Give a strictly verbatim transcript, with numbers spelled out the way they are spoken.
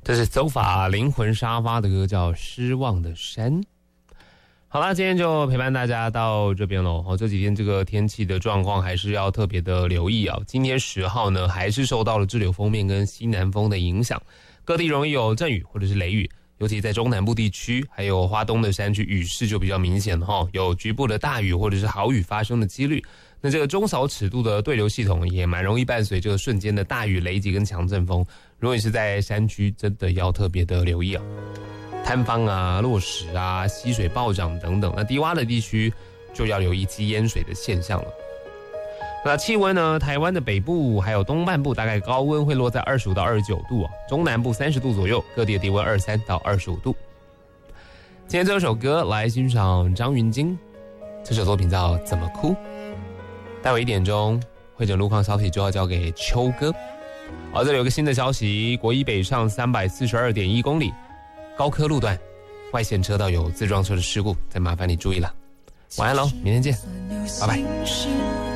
这是走法灵魂沙发的歌，叫《失望的山》。好啦，今天就陪伴大家到这边喽。这几天这个天气的状况还是要特别的留意啊。今天十号呢，还是受到了滞留锋面跟西南风的影响，各地容易有阵雨或者是雷雨，尤其在中南部地区，还有花东的山区，雨势就比较明显哈，有局部的大雨或者是豪雨发生的几率。那这个中小尺度的对流系统也蛮容易伴随这个瞬间的大雨、雷击跟强阵风。如果你是在山区，真的要特别的留意啊，坍方啊、落石啊、溪水暴涨等等。那低洼的地区就要留意积淹水的现象了。那气温呢？台湾的北部还有东半部大概高温会落在二十五到二十九度啊，中南部三十度左右，各地的低温二十三到二十五度。今天这首歌来欣赏张芸京，这首作品叫《怎么哭》。待会一点钟，会诊路况消息就要交给秋哥。好，这里有个新的消息，国一北上三百四十二点一公里，高科路段外线车道有自撞车的事故，再麻烦你注意了。晚安喽，明天见，拜拜。